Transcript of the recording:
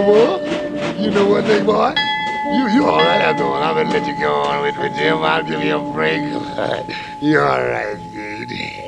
know what? You know what, big boy? You all right after all. I'm gonna let you go on with Jim. I'll give you a break. You all right, dude.